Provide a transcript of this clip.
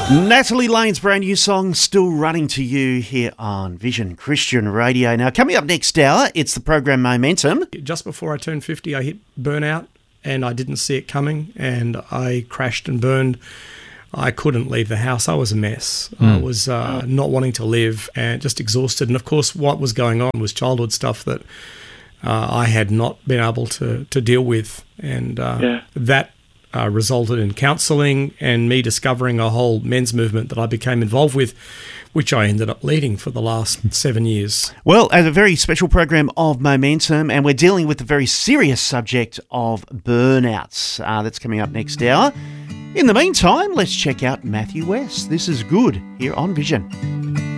Natalie Lane's brand new song still running to you here on Vision Christian Radio. Now, coming up next hour, it's the program Momentum. Just before I turned 50, I hit burnout and I didn't see it coming and I crashed and burned. I couldn't leave the house. I was a mess. I was not wanting to live and just exhausted. And, of course, what was going on was childhood stuff that I had not been able to deal with. And that resulted in counselling and me discovering a whole men's movement that I became involved with, which I ended up leading for the last 7 years. Well, as a very special program of Momentum, and we're dealing with the very serious subject of burnouts. That's coming up next hour. In the meantime, let's check out Matthew West. This is Good here on Vision.